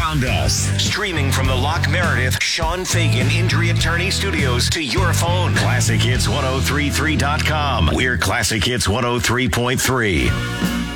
around us. Streaming from the Locke Meredith Sean Fagan Injury Attorney Studios to your phone. ClassicHits1033.com. We're Classic Hits 103.3.